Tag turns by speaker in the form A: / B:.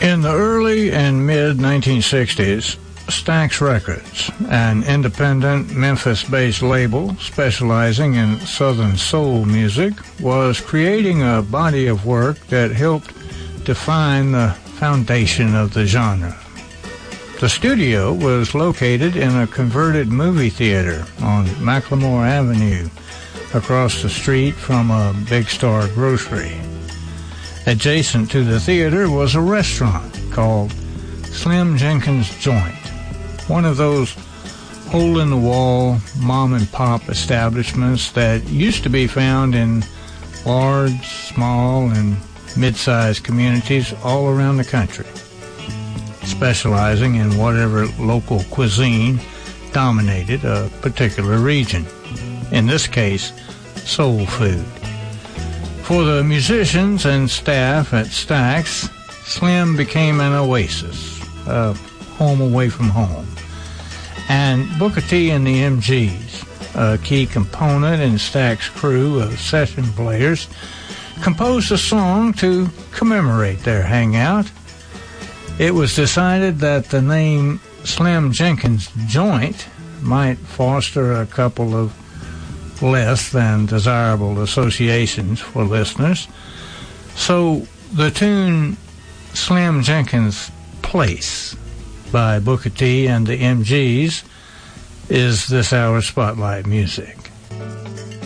A: In the early and mid-1960s, Stax Records, an independent Memphis-based label specializing in Southern soul music, was creating a body of work that helped define the foundation of the genre. The studio was located in a converted movie theater on McLemore Avenue, across the street from a Big Star grocery. Adjacent to the theater was a restaurant called Slim Jenkins Joint, one of those hole-in-the-wall mom-and-pop establishments that used to be found in large, small, and mid-sized communities all around the country, specializing in whatever local cuisine dominated a particular region, in this case, soul food. For the musicians and staff at Stax, Slim became an oasis, a home away from home. And Booker T and the MGs, a key component in Stax' crew of session players, composed a song to commemorate their hangout. It was decided that the name Slim Jenkins Joint might foster a couple of less than desirable associations for listeners. So the tune Slim Jenkins Place by Booker T and the MGs is this hour's Spotlight Music.